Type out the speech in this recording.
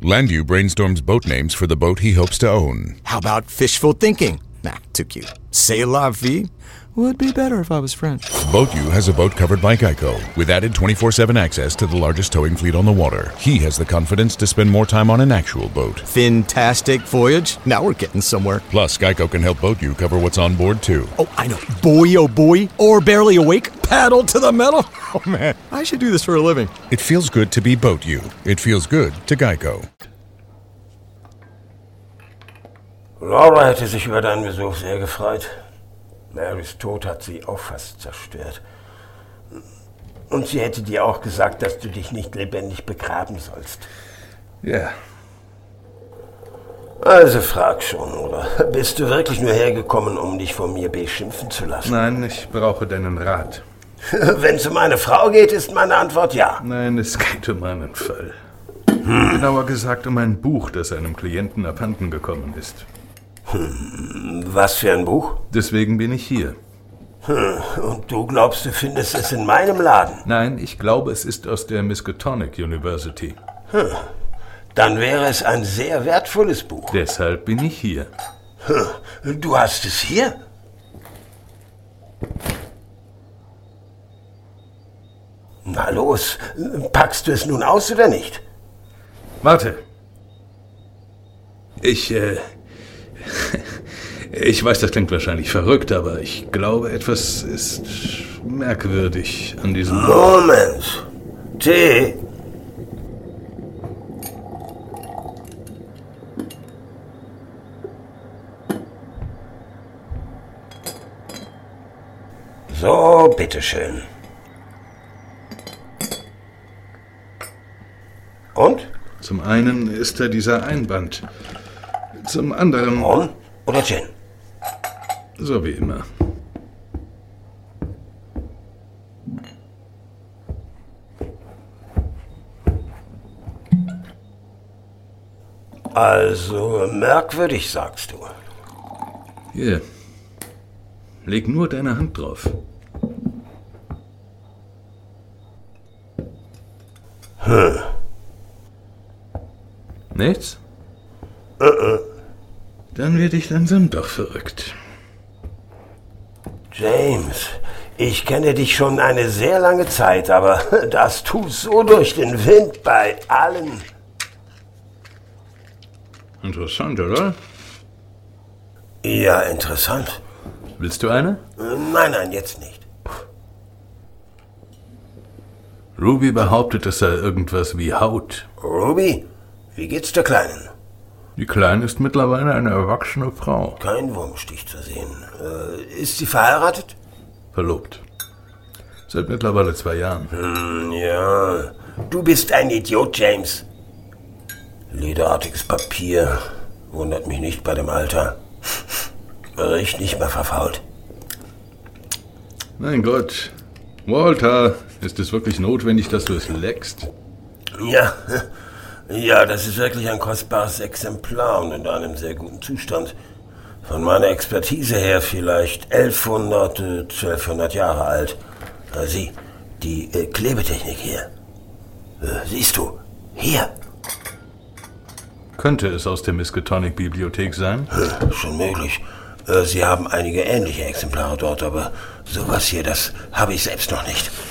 Landu brainstorms boat names for the boat he hopes to own. How about fishful thinking? Nah, too cute. C'est la vie? Would be better if I was French. BoatU has a boat covered by Geico, with added 24/7 access to the largest towing fleet on the water. He has the confidence to spend more time on an actual boat. Fantastic voyage. Now we're getting somewhere. Plus, Geico can help BoatU cover what's on board, too. Oh, I know. Boy, oh boy. Or barely awake. Paddle to the metal. Oh, man. I should do this for a living. It feels good to be BoatU. It feels good to Geico. Laura hätte sich über deinen Besuch sehr gefreut. Marys Tod hat sie auch fast zerstört. Und sie hätte dir auch gesagt, dass du dich nicht lebendig begraben sollst. Ja. Also frag schon, oder? Bist du wirklich nur hergekommen, um dich von mir beschimpfen zu lassen? Nein, ich brauche deinen Rat. Wenn es um eine Frau geht, ist meine Antwort ja. Nein, es geht um einen Fall. Genauer gesagt um ein Buch, das einem Klienten abhanden gekommen ist. Was für ein Buch? Deswegen bin ich hier. Und du glaubst, du findest es in meinem Laden? Nein, ich glaube, es ist aus der Miskatonic University. Dann wäre es ein sehr wertvolles Buch. Deshalb bin ich hier. Du hast es hier? Na los, packst du es nun aus oder nicht? Warte. Ich weiß, das klingt wahrscheinlich verrückt, aber ich glaube, etwas ist merkwürdig an diesem... Moment. Tee? So, bitteschön. Und? Zum einen ist da dieser Einband. Zum anderen... Ron oder Gin? So wie immer. Also merkwürdig, sagst du. Hier. Leg nur deine Hand drauf. Nichts? Dann werde ich langsam doch verrückt. James, ich kenne dich schon eine sehr lange Zeit, aber das tut so durch den Wind bei allen. Interessant, oder? Ja, interessant. Willst du eine? Nein, jetzt nicht. Ruby behauptet, es sei irgendwas wie Haut. Ruby, wie geht's der Kleinen? Die Kleine ist mittlerweile eine erwachsene Frau. Kein Wurmstich zu sehen. Ist sie verheiratet? Verlobt. Seit mittlerweile 2 Jahren. Ja. Du bist ein Idiot, James. Lederartiges Papier. Wundert mich nicht bei dem Alter. Riecht nicht mehr verfault. Mein Gott. Walter, ist es wirklich notwendig, dass du es leckst? Ja, das ist wirklich ein kostbares Exemplar und in einem sehr guten Zustand. Von meiner Expertise her vielleicht 1100, 1200 Jahre alt. Sieh, die Klebetechnik hier. Siehst du, hier. Könnte es aus der Miskatonic-Bibliothek sein? Schon möglich. Sie haben einige ähnliche Exemplare dort, aber sowas hier, das habe ich selbst noch nicht.